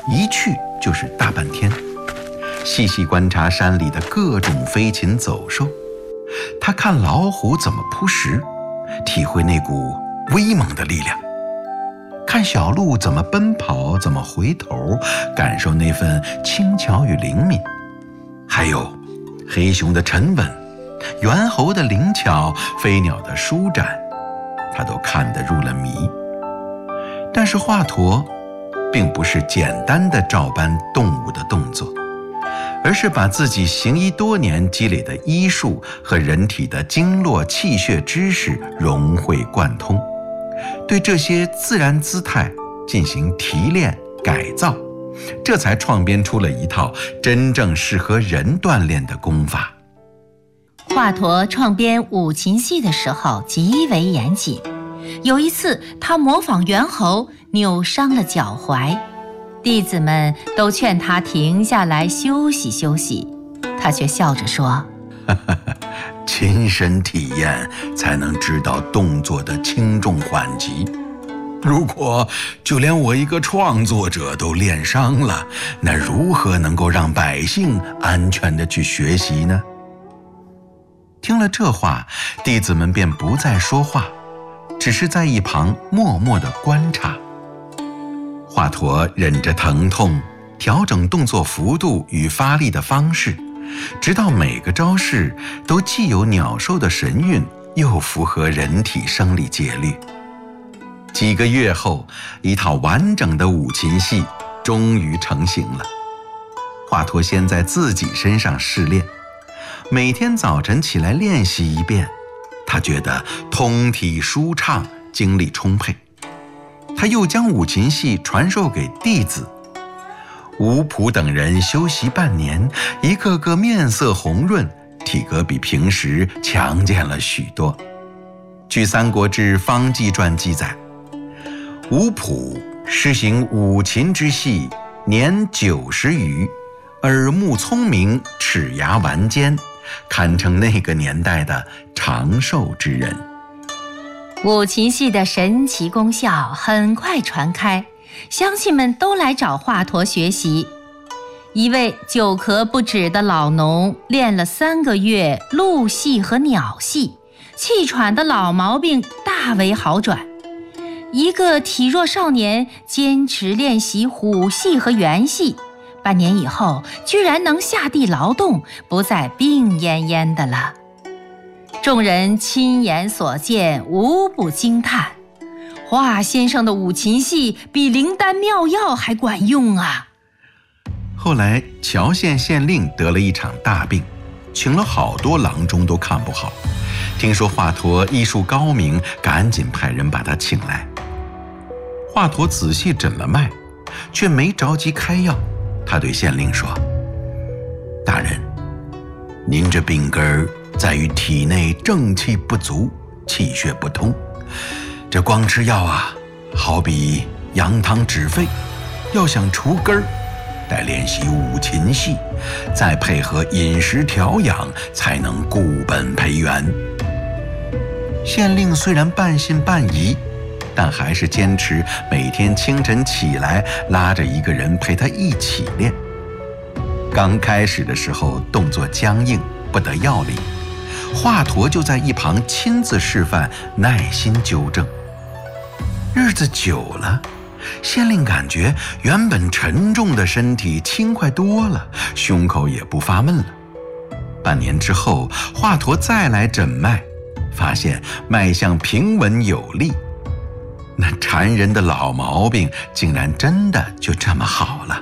一去就是大半天，细细观察山里的各种飞禽走兽。他看老虎怎么扑食，体会那股威猛的力量；看小鹿怎么奔跑，怎么回头，感受那份轻巧与灵敏；还有黑熊的沉稳，猿猴的灵巧，飞鸟的舒展，他都看得入了迷。但是华佗并不是简单的照搬动物的动作，而是把自己行医多年积累的医术和人体的经络气血知识融会贯通，对这些自然姿态进行提炼改造，这才创编出了一套真正适合人锻炼的功法。 华佗创编五禽戏的时候极为严谨，有一次他模仿猿猴扭伤了脚踝，弟子们都劝他停下来休息休息，他却笑着说： 亲身体验才能知道动作的轻重缓急，如果就连我一个创作者都练伤了，那如何能够让百姓安全地去学习呢？听了这话，弟子们便不再说话，只是在一旁默默地观察。华佗忍着疼痛，调整动作幅度与发力的方式，直到每个招式都既有鸟兽的神韵，又符合人体生理节律。几个月后，一套完整的五禽戏终于成型了。华佗先在自己身上试练，每天早晨起来练习一遍，他觉得通体舒畅，精力充沛。他又将五禽戏传授给弟子，吴普等人修习半年，一个个面色红润，体格比平时强健了许多。据《三国志·方纪传》记载，吴普施行五禽之戏，年90余，耳目聪明，齿牙顽坚，堪称那个年代的长寿之人。 五禽戏的神奇功效很快传开，乡亲们都来找华佗学习。一位久咳不止的老农练了3个月鹿戏和鸟戏，气喘的老毛病大为好转。一个体弱少年坚持练习虎戏和猿戏，半年以后居然能下地劳动，不再病恹恹的了。众人亲眼所见，无不惊叹，华先生的五禽戏比灵丹妙药还管用啊！ 后来谯县县令得了一场大病，请了好多郎中都看不好，听说华佗医术高明，赶紧派人把他请来。华佗仔细诊了脉，却没着急开药。他对县令说：大人，您这病根儿在于体内正气不足，气血不通，这光吃药啊，好比羊汤止沸，要想除根儿，得练习五禽戏，再配合饮食调养，才能固本培元。县令虽然半信半疑，但还是坚持每天清晨起来，拉着一个人陪他一起练。刚开始的时候动作僵硬，不得要领，华佗就在一旁亲自示范，耐心纠正。日子久了，县令感觉原本沉重的身体轻快多了，胸口也不发闷了。半年之后，华佗再来诊脉，发现脉象平稳有力，那缠人的老毛病竟然真的就这么好了。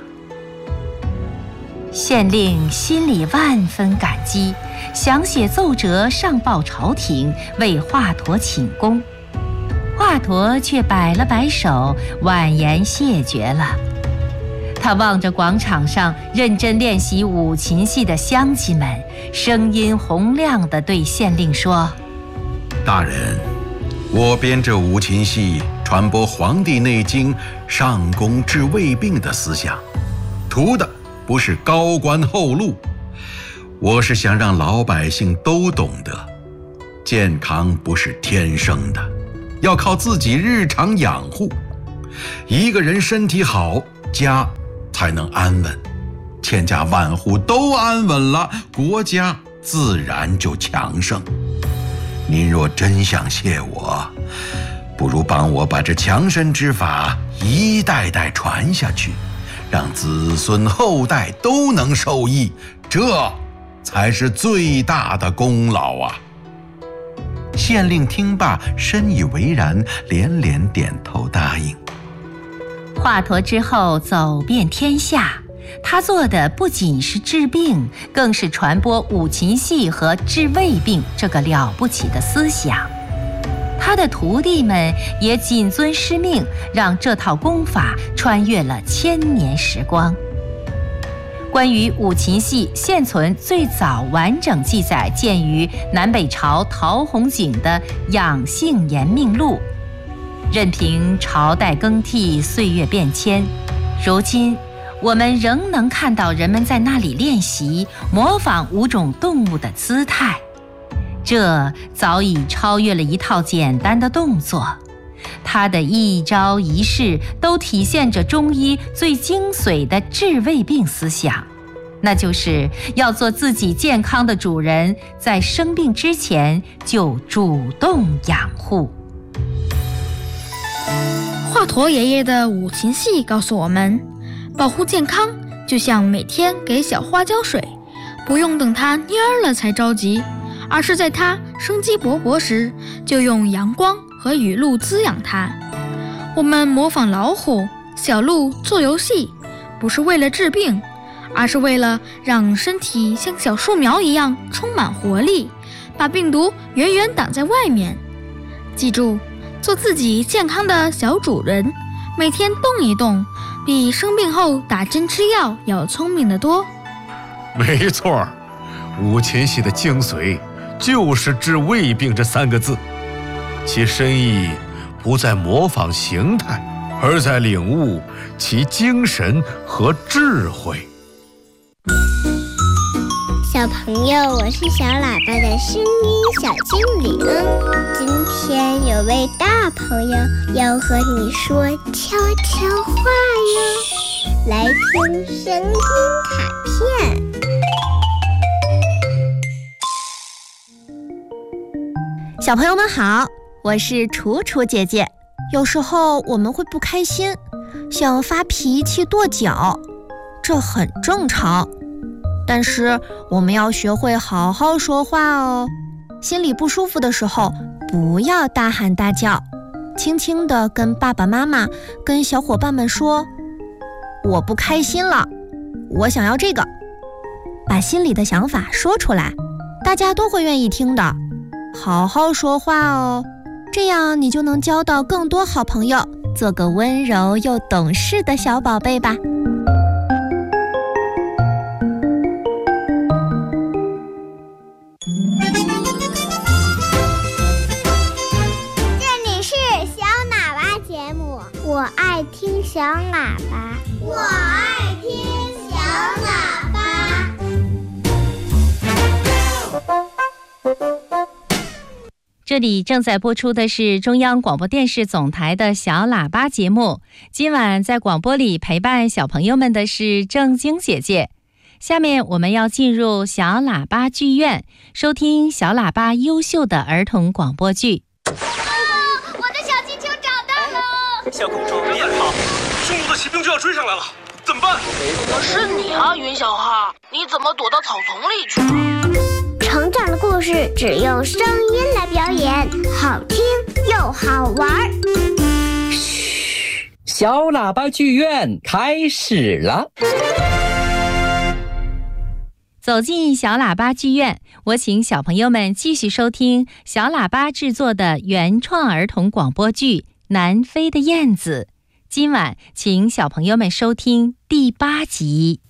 县令心里万分感激，想写奏折上报朝廷，为华佗请功。华佗却摆了摆手，婉言谢绝了。他望着广场上认真练习五禽戏的乡亲们，声音洪亮地对县令说： 大人，我编这五禽戏传播《黄帝内经》上工治未病的思想，图的不是高官厚禄，我是想让老百姓都懂得，健康不是天生的，要靠自己日常养护。一个人身体好，家才能安稳。千家万户都安稳了，国家自然就强盛。您若真想谢我，不如帮我把这强身之法一代代传下去，让子孙后代都能受益，这才是最大的功劳啊！县令听罢，深以为然，连连点头答应。 华佗之后走遍天下，他做的不仅是治病，更是传播五禽戏和治胃病这个了不起的思想。他的徒弟们也谨遵师命，让这套功法穿越了1000年时光。关于五禽戏现存最早完整记载见于南北朝陶弘景的《养性延命录》。任凭朝代更替，岁月变迁，如今我们仍能看到人们在那里练习模仿5种动物的姿态，这早已超越了一套简单的动作。它的一招一式都体现着中医最精髓的治胃病思想，那就是要做自己健康的主人，在生病之前就主动养护。 华佗爷爷的五禽戏告诉我们，保护健康就像每天给小花浇水，不用等它蔫了才着急，而是在它生机勃勃时，就用阳光和雨露滋养它。我们模仿老虎、小鹿做游戏，不是为了治病，而是为了让身体像小树苗一样充满活力，把病毒远远挡在外面。记住，做自己健康的小主人，每天动一动，比生病后打针吃药要聪明得多。 没错，五禽戏的精髓就是治胃病这3个字，其深意不在模仿形态，而在领悟其精神和智慧。 小朋友，我是小喇叭的声音小精灵。今天有位大朋友要和你说悄悄话哟，来听声音卡片。 小朋友们好，我是楚楚姐姐。有时候我们会不开心，想发脾气跺脚，这很正常。但是我们要学会好好说话哦。心里不舒服的时候，不要大喊大叫，轻轻地跟爸爸妈妈、跟小伙伴们说：“我不开心了，我想要这个。”把心里的想法说出来，大家都会愿意听的。好好说话哦，这样你就能交到更多好朋友，做个温柔又懂事的小宝贝吧。 我爱听小喇叭，我爱听小喇叭。 这里正在播出的是中央广播电视总台的小喇叭节目。今晚在广播里陪伴小朋友们的是正晶姐姐。下面我们要进入小喇叭剧院，收听小喇叭优秀的儿童广播剧。 小公主别跑，匈奴的骑兵就要追上来了，怎么办？ 是你啊，云小哈，你怎么躲到草丛里去了？ 成长的故事只用声音来表演，好听又好玩。 嘘，小喇叭剧院开始了。 走进小喇叭剧院，我请小朋友们继续收听小喇叭制作的原创儿童广播剧《南飞的燕子》。今晚请小朋友们收听第8集。